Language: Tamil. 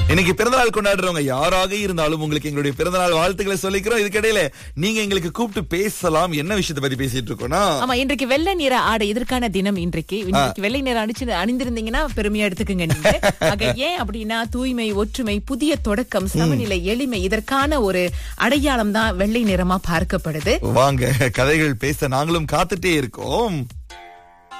இன்னைக்கு பிறந்தநாள் கொண்டாடுறவங்க யாராக இருந்தாலும் உங்களுக்கு எங்களுடைய பிறந்தநாள் வாழ்த்துக்களை சொல்லிக்கிறோம். இதுக்கிடையில நீங்க எங்களுக்கு கூப்பிட்டு பேசலாம். என்ன விஷயத்தை பத்தி பேசிட்டு இருக்கோம்னா, ஆமா, இன்றைக்கு வெள்ளை நிற ஆடை இதற்கான தினம். இன்றைக்கு வெள்ளை நிற அணிந்திருந்தீங்கன்னா பெருமையா எடுத்துக்குங்க நீங்க. ஏன் அப்படின்னா தூய்மை, ஒற்றுமை, புதிய தொடக்கம், சமநிலை, எளிமை இதற்கான ஒரு அடையாளம் தான் வெள்ளை நிறமா பார்க்கப்படுது. வாங்க கதைகள் பேச நாங்களும் காத்துட்டே இருக்கோம்.